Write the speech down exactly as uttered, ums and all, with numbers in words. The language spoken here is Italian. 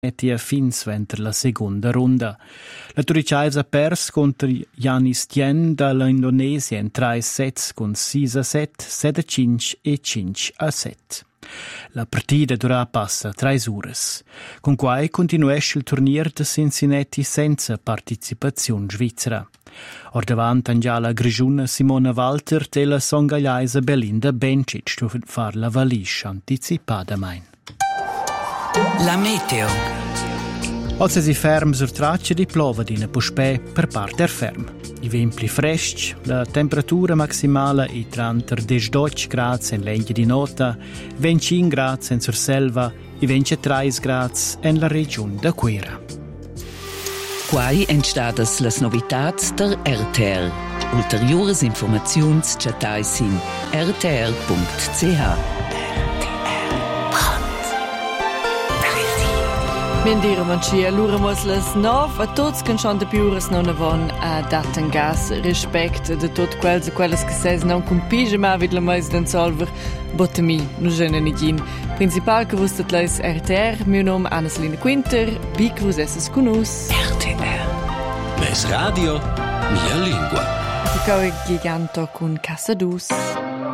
e fins venter la seconda runda. La Turicais ha pers contro Yanis Tien dall'Indonesia in tre sets con sei a sette, sette a cinque e cinque a sette. La partita durà passa tre ures. Con quai continuesce il turnier de Cincinnati senza partecipazione svizzera. Or davant angià la grigiuna Simona Walter e la songagliaisa Belinda Bencic per far la valiscia anticipadamain. La meteo. Als si ferm sur traccia di plova d'ina puspè per parter ferm. I vent pli freschi, la temperatura maximale è tra diciotto gradi in legna di nota, venticinque gradi in Surselva e ventitré gradi in la regione da Quera. Quai entstadas las novitats der R T R. Ulteriores informaziuns chatais in r t r punct c h. Mendira Mancia, l'ura moslas nov, a tots che schon de piures non avon a daten gas respect de tot quels e quelles che ses non compige ma vid la mais den solver botemi no gene nigin. Principal che vos dat leis R T R, mio nom Anneslina Quinter, bi che vos esses con us. R T R. Mes radio, mia lingua. Ficau e giganto con Casa Dus.